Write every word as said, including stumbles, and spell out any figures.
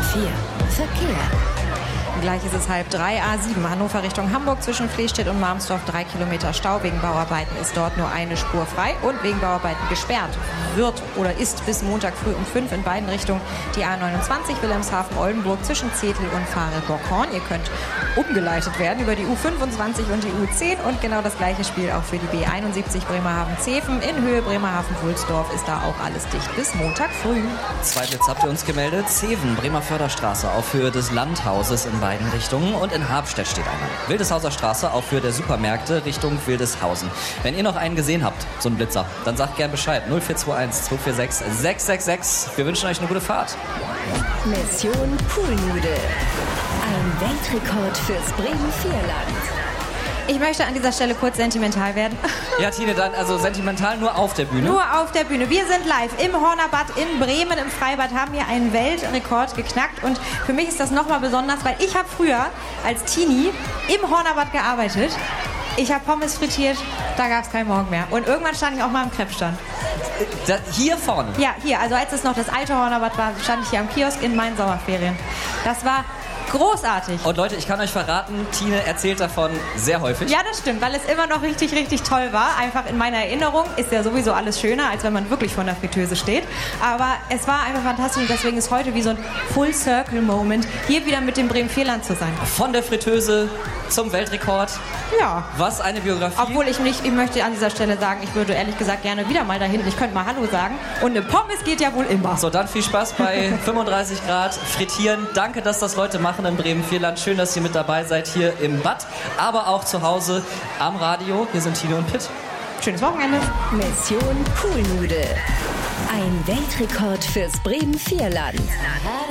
vier. Verkehr. Gleich ist es halb drei, A sieben, Hannover Richtung Hamburg zwischen Flestedt und Marmsdorf, drei Kilometer Stau. Wegen Bauarbeiten ist dort nur eine Spur frei und wegen Bauarbeiten gesperrt wird oder ist bis Montag früh um fünf in beiden Richtungen die A neunundzwanzig Wilhelmshaven-Oldenburg zwischen Zetel und Farel-Bockhorn. Ihr könnt umgeleitet werden über die U fünfundzwanzig und die U zehn und genau das gleiche Spiel auch für die B einundsiebzig Bremerhaven-Zeven. In Höhe Bremerhaven-Wulsdorf ist da auch alles dicht bis Montag früh. Zwei Blitz habt ihr uns gemeldet. Zeven, Bremer Förderstraße auf Höhe des Landhauses in beiden Richtungen und in Habstedt steht einer. Wildeshauser Straße auf Höhe der Supermärkte Richtung Wildeshausen. Wenn ihr noch einen gesehen habt, so einen Blitzer, dann sagt gern Bescheid. null vier zwei eins zwei vier sechs sechs sechs sechs. Wir wünschen euch eine gute Fahrt. Mission Poolnude. Ein Weltrekord fürs Bremen-Vierland. Ich möchte an dieser Stelle kurz sentimental werden. Ja, Tine, dann also sentimental nur auf der Bühne. Nur auf der Bühne. Wir sind live im Hornerbad in Bremen im Freibad, haben hier einen Weltrekord geknackt und für mich ist das nochmal besonders, weil ich habe früher als Teenie im Hornerbad gearbeitet. Ich habe Pommes frittiert, da gab es keinen Morgen mehr. Und irgendwann stand ich auch mal am Krebsstand. Da, hier vorne? Ja, hier. Also als es noch das alte Hornerbad war, stand ich hier am Kiosk in meinen Sommerferien. Das war großartig. Und Leute, ich kann euch verraten, Tine erzählt davon sehr häufig. Ja, das stimmt, weil es immer noch richtig, richtig toll war. Einfach in meiner Erinnerung ist ja sowieso alles schöner, als wenn man wirklich vor der Fritteuse steht. Aber es war einfach fantastisch und deswegen ist heute wie so ein Full-Circle-Moment, hier wieder mit dem Bremen-Vierland zu sein. Von der Fritteuse zum Weltrekord. Ja. Was eine Biografie. Obwohl ich nicht, ich möchte an dieser Stelle sagen, ich würde ehrlich gesagt gerne wieder mal da hinten, ich könnte mal Hallo sagen. Und eine Pommes geht ja wohl immer. So, dann viel Spaß bei fünfunddreißig Grad frittieren. Danke, dass das Leute machen in Bremen-Vierland. Schön, dass ihr mit dabei seid hier im Bad, aber auch zu Hause am Radio. Hier sind Tine und Pitt. Schönes Wochenende. Mission Poolnude. Ein Weltrekord fürs Bremen-Vierland.